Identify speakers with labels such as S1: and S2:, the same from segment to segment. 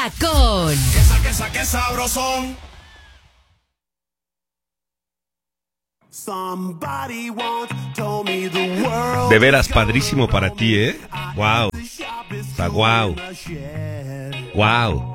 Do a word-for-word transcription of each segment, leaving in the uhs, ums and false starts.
S1: Queda con...
S2: Quesa, quesa, qué sabrosón.
S3: De veras, padrísimo para ti, ¿eh? Wow. Está wow. Wow.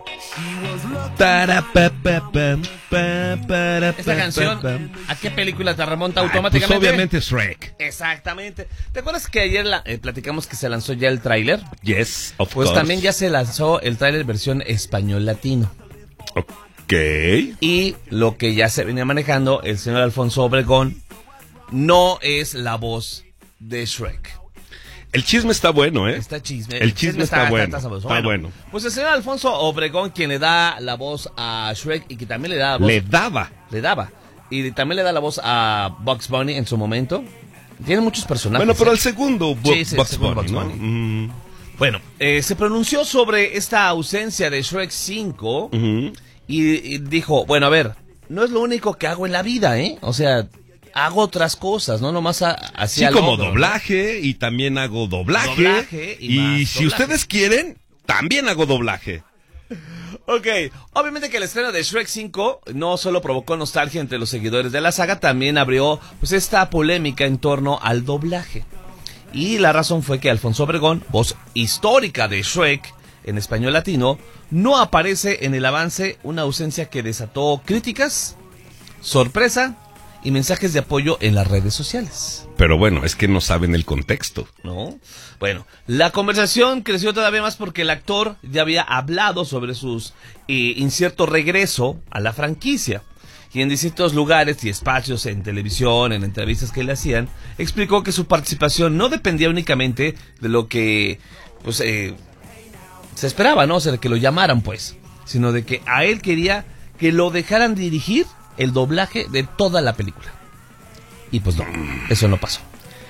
S4: Esta canción, ¿a qué película te remonta automáticamente?
S3: Pues obviamente Shrek.
S4: Exactamente. ¿Te acuerdas que ayer la, eh, platicamos que se lanzó ya el tráiler?
S3: Yes, of
S4: Pues
S3: course.
S4: también ya se lanzó el tráiler versión español latino.
S3: Ok.
S4: Y lo que ya se venía manejando, el señor Alfonso Obregón no es la voz de Shrek.
S3: El chisme está bueno, ¿eh?
S4: Está chisme.
S3: El chisme está, está bueno. Está, está,
S4: está
S3: bueno.
S4: bueno. Pues el señor Alfonso Obregón, quien le da la voz a Shrek y que también le da la voz...
S3: Le daba.
S4: Le daba. Y también le da la voz a Bugs Bunny en su momento. Tiene muchos personajes.
S3: Bueno, pero
S4: ¿eh?
S3: el segundo, Bu
S4: sí, sí,
S3: Bugs,
S4: segundo
S3: Bunny,
S4: Bugs
S3: ¿no?
S4: Bunny.
S3: Mm.
S4: Bueno, eh, se pronunció sobre esta ausencia de Shrek cinco
S3: Uh-huh.
S4: y, y dijo, bueno, a ver, no es lo único que hago en la vida, ¿eh? O sea... hago otras cosas, no nomás así.
S3: Sí, como logro, doblaje, ¿no? Y también hago doblaje.
S4: doblaje y
S3: y
S4: más
S3: si
S4: doblaje.
S3: ustedes quieren, también hago doblaje.
S4: Ok, obviamente que el estreno de Shrek cinco no solo provocó nostalgia entre los seguidores de la saga, también abrió pues esta polémica en torno al doblaje. Y la razón fue que Alfonso Obregón, voz histórica de Shrek en español latino, no aparece en el avance, una ausencia que desató críticas, sorpresa y mensajes de apoyo en las redes sociales.
S3: Pero bueno, es que no saben el contexto.
S4: ¿No? Bueno, la conversación creció todavía más porque el actor ya había hablado sobre su eh, incierto regreso a la franquicia. Y en distintos lugares y espacios, en televisión, en entrevistas que le hacían, explicó que su participación no dependía únicamente de lo que pues eh, se esperaba, ¿no? O sea, que lo llamaran, pues, sino de que a él quería que lo dejaran dirigir el doblaje de toda la película. Y pues no, eso no pasó.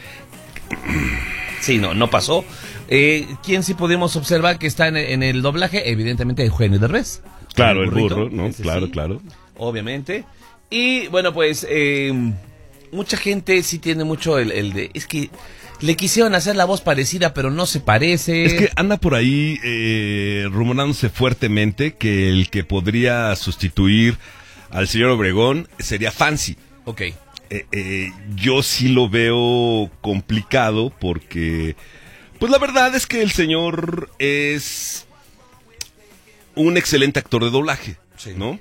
S4: Sí, no, no pasó. Eh, ¿Quién sí pudimos observar que está en, en el doblaje? Evidentemente Eugenio Derbez.
S3: Claro, el,
S4: el
S3: burro, ¿no?
S4: Ese
S3: Claro,
S4: sí,
S3: claro.
S4: Obviamente. Y bueno, pues eh, mucha gente sí tiene mucho el, el de... Es que le quisieron hacer la voz parecida, pero no se parece.
S3: Es que anda por ahí eh, rumorándose fuertemente que el que podría sustituir al señor Obregón sería Fancy.
S4: Ok.
S3: Eh, eh, yo sí lo veo complicado porque, pues la verdad es que el señor es un excelente actor de doblaje,
S4: sí,
S3: ¿no?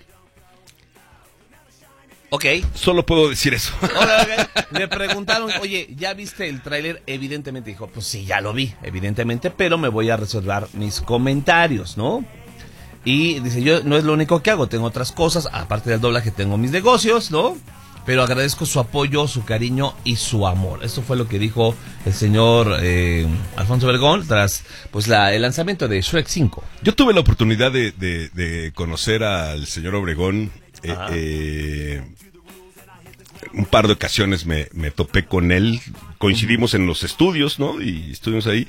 S4: Ok.
S3: Solo puedo decir eso.
S4: Okay. Le preguntaron, oye, ¿ya viste el tráiler? Evidentemente dijo, pues sí, ya lo vi, evidentemente, pero me voy a reservar mis comentarios, ¿no? Y dice, yo no es lo único que hago, tengo otras cosas, aparte del doblaje tengo mis negocios, ¿no? Pero agradezco su apoyo, su cariño y su amor. Esto fue lo que dijo el señor eh, Alfonso Obregón tras pues la, el lanzamiento de Shrek cinco.
S3: Yo tuve la oportunidad de, de, de conocer al señor Obregón. Eh, eh, un par de ocasiones me, me topé con él. Coincidimos en los estudios, ¿no? Y estuvimos ahí.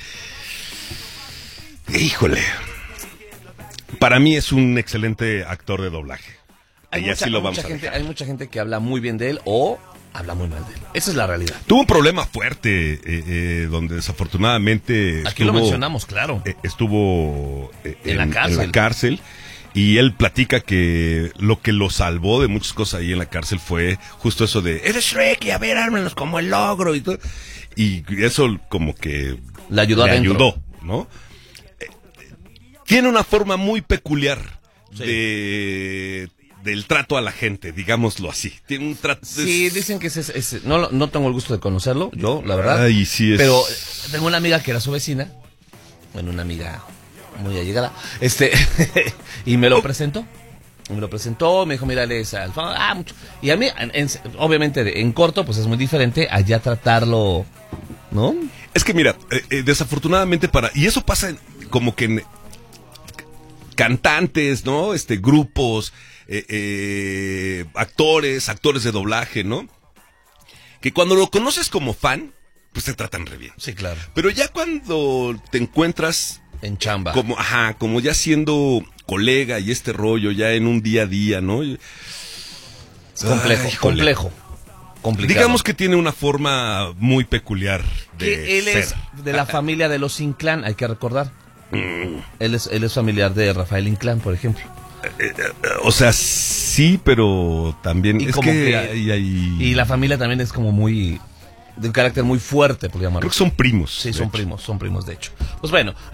S3: Híjole. Para mí es un excelente actor de doblaje.
S4: Hay
S3: y
S4: mucha,
S3: así lo vamos
S4: mucha
S3: a
S4: gente,
S3: dejar.
S4: hay mucha gente que habla muy bien de él o habla muy mal de él. Esa es la realidad.
S3: Tuvo un problema fuerte, eh, eh, donde desafortunadamente
S4: Aquí
S3: estuvo,
S4: lo mencionamos, claro.
S3: Eh, estuvo eh,
S4: en, en, la cárcel.
S3: en la cárcel. Y él platica que lo que lo salvó de muchas cosas ahí en la cárcel fue justo eso de, eres Shrek y a ver, ármenos como el logro y todo. Y eso como que
S4: le ayudó,
S3: le ayudó, ¿no? Tiene una forma muy peculiar sí. de del trato a la gente, digámoslo así. Tiene un trato.
S4: Sí,
S3: es...
S4: dicen que es, es, es no, no tengo el gusto de conocerlo, yo, la verdad.
S3: Ay, sí es...
S4: Pero tengo una amiga que era su vecina, bueno, una amiga muy allegada, este, y me lo presentó. Me lo presentó, me dijo, mira, él es Alfonso, ah, mucho. Y a mí, en, en, obviamente, en corto, pues es muy diferente allá tratarlo, ¿no?
S3: Es que mira, eh, eh, desafortunadamente para, y eso pasa en, como que en cantantes, ¿no? Este, grupos, eh, eh, actores, actores de doblaje, ¿no? Que cuando lo conoces como fan, pues te tratan re bien.
S4: Sí, claro.
S3: Pero ya cuando te encuentras
S4: en chamba,
S3: como, ajá, como ya siendo colega y este rollo, ya en un día a día, ¿no?
S4: Es complejo, Ay, complejo. Complicado.
S3: Digamos que tiene una forma muy peculiar de
S4: que él
S3: ser.
S4: es de la familia de los Inclán, hay que recordar.
S3: Mm.
S4: Él es, él es familiar de Rafael Inclán, por ejemplo.
S3: Eh, eh, o sea, sí, pero también
S4: Y
S3: es
S4: como
S3: que
S4: que-
S3: hay- hay-
S4: Y la familia también es como muy... de un carácter muy fuerte, por llamarlo.
S3: creo que son primos.
S4: Sí,
S3: de
S4: son
S3: hecho.
S4: primos, son primos de hecho. Pues bueno,